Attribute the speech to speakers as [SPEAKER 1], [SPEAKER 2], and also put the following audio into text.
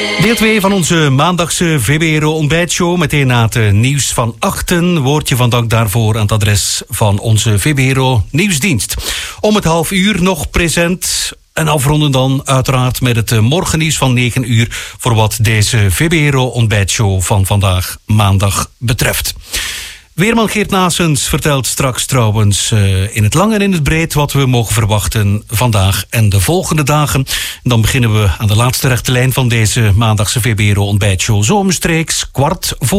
[SPEAKER 1] Deel 2 van onze maandagse VBRO ontbijtshow. Meteen na het nieuws van 8. Woordje van dank daarvoor aan het adres van onze VBRO nieuwsdienst. Om het 12:30 nog present. En afronden dan uiteraard met het morgennieuws van 9 uur... voor wat deze VBRO ontbijtshow van vandaag maandag betreft. Weerman Geert Naessens vertelt straks trouwens in het lang en in het breed... wat we mogen verwachten vandaag en de volgende dagen. Dan beginnen we aan de laatste rechte lijn van deze maandagse VBRO ontbijtshow. Zo omstreeks 15:15.